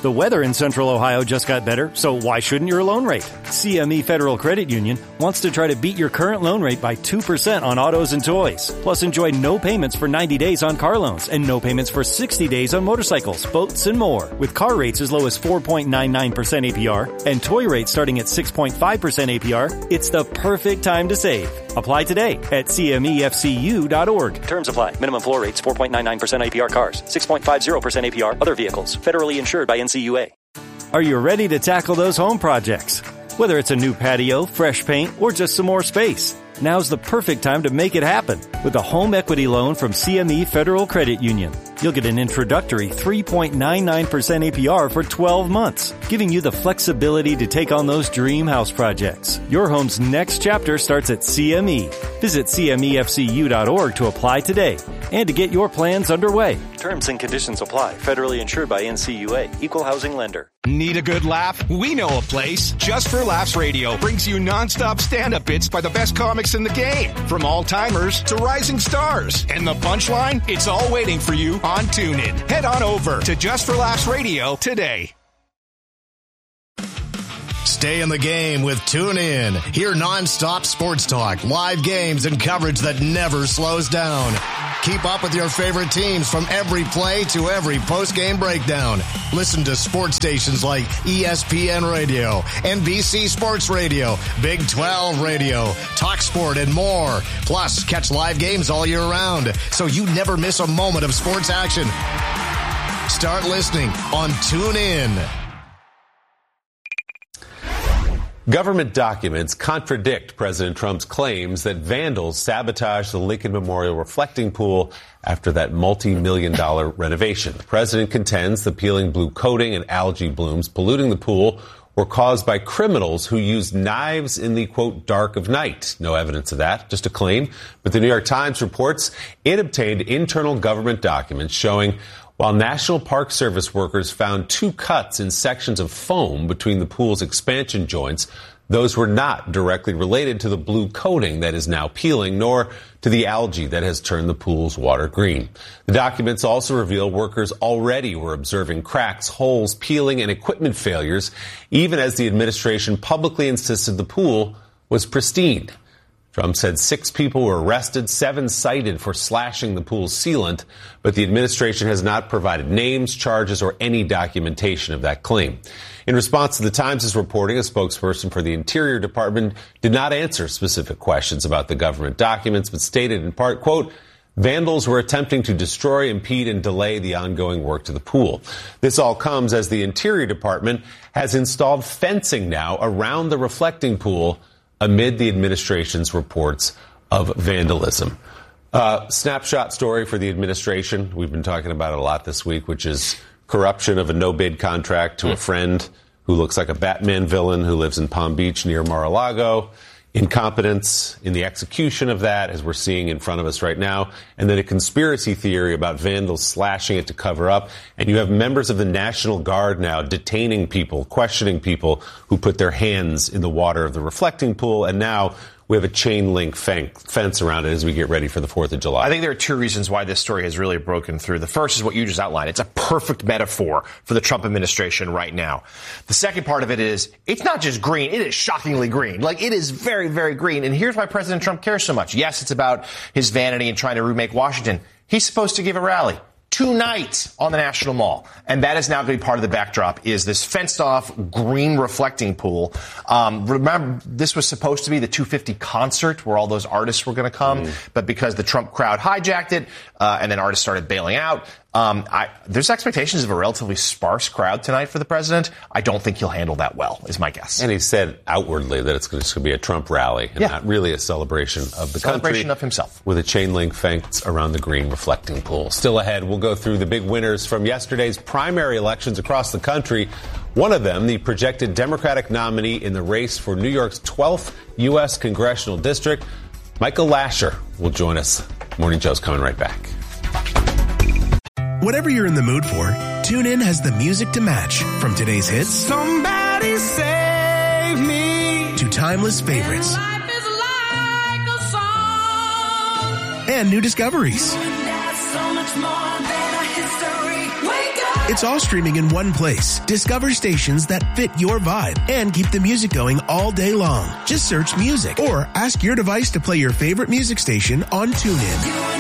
The weather in Central Ohio just got better, so why shouldn't your loan rate? CME Federal Credit Union wants to try to beat your current loan rate by 2% on autos and toys. Plus, enjoy no payments for 90 days on car loans and no payments for 60 days on motorcycles, boats, and more. With car rates as low as 4.99% APR and toy rates starting at 6.5% APR, it's the perfect time to save. Apply today at CMEFCU.org. Terms apply. Minimum floor rates 4.99% APR cars, 6.50% APR other vehicles. Federally insured by NCUA. Are you ready to tackle those home projects? Whether it's a new patio, fresh paint, or just some more space, now's the perfect time to make it happen with a home equity loan from CME Federal Credit Union. You'll get an introductory 3.99% APR for 12 months, giving you the flexibility to take on those dream house projects. Your home's next chapter starts at CME. Visit CMEFCU.org to apply today and to get your plans underway. Terms and conditions apply. Federally insured by NCUA. Equal housing lender. Need a good laugh? We know a place. Just for Laughs Radio brings you nonstop stand-up bits by the best comics in the game. From all-timers to rising stars. And the punchline? It's all waiting for you on TuneIn. Head on over to Just for Laughs Radio today. Stay in the game with TuneIn. Hear nonstop sports talk, live games, and coverage that never slows down. Keep up with your favorite teams from every play to every post-game breakdown. Listen to sports stations like ESPN Radio, NBC Sports Radio, Big 12 Radio, TalkSport, and more. Plus, catch live games all year round, so you never miss a moment of sports action. Start listening on TuneIn. Government documents contradict President Trump's claims that vandals sabotaged the Lincoln Memorial reflecting pool after that multi-million-dollar renovation. The president contends the peeling blue coating and algae blooms polluting the pool were caused by criminals who used knives in the, quote, dark of night. No evidence of that, just a claim. But the New York Times reports it obtained internal government documents showing while National Park Service workers found 2 cuts in sections of foam between the pool's expansion joints, those were not directly related to the blue coating that is now peeling, nor to the algae that has turned the pool's water green. The documents also reveal workers already were observing cracks, holes, peeling, and equipment failures, even as the administration publicly insisted the pool was pristine. Trump said 6 people were arrested, 7 cited for slashing the pool's sealant, but the administration has not provided names, charges, or any documentation of that claim. In response to the Times' reporting, a spokesperson for the Interior Department did not answer specific questions about the government documents, but stated in part, quote, vandals were attempting to destroy, impede, and delay the ongoing work to the pool. This all comes as the Interior Department has installed fencing now around the reflecting pool amid the administration's reports of vandalism. Snapshot story for the administration. We've been talking about it a lot this week, which is corruption of a no-bid contract to a friend who looks like a Batman villain who lives in Palm Beach near Mar-a-Lago. Incompetence in the execution of that, as we're seeing in front of us right now, and then a conspiracy theory about vandals slashing it to cover up. And you have members of the National Guard now detaining people, questioning people who put their hands in the water of the reflecting pool, and now we have a chain link fence around it as we get ready for the 4th of July. I think there are 2 reasons why this story has really broken through. The first is what you just outlined. It's a perfect metaphor for the Trump administration right now. The second part of it is it's not just green. It is shockingly green. Like, it is very, very green. And here's why President Trump cares so much. Yes, it's about his vanity and trying to remake Washington. He's supposed to give a rally tonight on the National Mall. And that is now going to be part of the backdrop, is this fenced-off green reflecting pool. Remember, this was supposed to be the 250 concert where all those artists were going to come. But because the Trump crowd hijacked it, and then artists started bailing out, there's expectations of a relatively sparse crowd tonight for the president. I don't think he'll handle that well, is my guess. And he said outwardly that it's going to be a Trump rally and not really a celebration of the celebration of himself. With a chain link fence around the green reflecting pool. Still ahead, we'll go through the big winners from yesterday's primary elections across the country. One of them, the projected Democratic nominee in the race for New York's 12th U.S. congressional district, Michael Lasher, will join us. Morning Joe's coming right back. Whatever you're in the mood for, TuneIn has the music to match. From today's hits, Somebody Save Me, to timeless favorites, Life is like a song, and new discoveries. so much more than a history. Wake up! It's all streaming in one place. Discover stations that fit your vibe and keep the music going all day long. Just search music or ask your device to play your favorite music station on TuneIn.